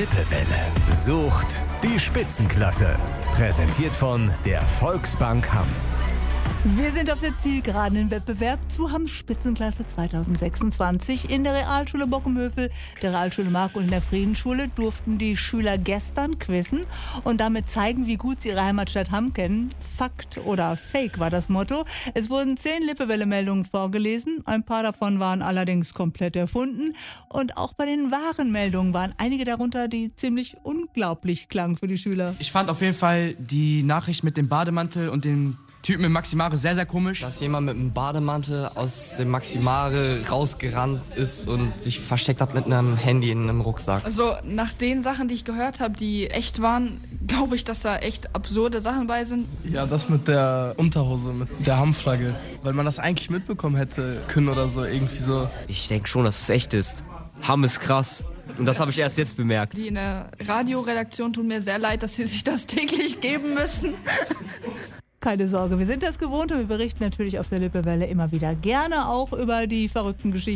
Lippewelle sucht die Spitzenklasse. Präsentiert von der Volksbank Hamm. Wir sind auf der Zielgeraden im Wettbewerb zu Hamm Spitzenklasse 2026. In der Realschule Bockenhövel, der Realschule Mark und in der Friedensschule durften die Schüler gestern quizzen und damit zeigen, wie gut sie ihre Heimatstadt Hamm kennen. Fakt oder Fake war das Motto. Es wurden 10 Lippewelle-Meldungen vorgelesen. Ein paar davon waren allerdings komplett erfunden. Und auch bei den wahren Meldungen waren einige darunter, die ziemlich unglaublich klangen für die Schüler. Ich fand auf jeden Fall die Nachricht mit dem Bademantel und dem Typen im Maximare sehr, sehr komisch. Dass jemand mit einem Bademantel aus dem Maximare rausgerannt ist und sich versteckt hat mit einem Handy in einem Rucksack. Also nach den Sachen, die ich gehört habe, die echt waren, glaube ich, dass da echt absurde Sachen bei sind. Ja, das mit der Unterhose, mit der Hammflagge. Weil man das eigentlich mitbekommen hätte können oder so, irgendwie so. Ich denke schon, dass es echt ist. Hamm ist krass. Und das habe ich erst jetzt bemerkt. Die in der Radioredaktion tun mir sehr leid, dass sie sich das täglich geben müssen. Keine Sorge, wir sind das gewohnt und wir berichten natürlich auf der Lippewelle immer wieder gerne auch über die verrückten Geschichten.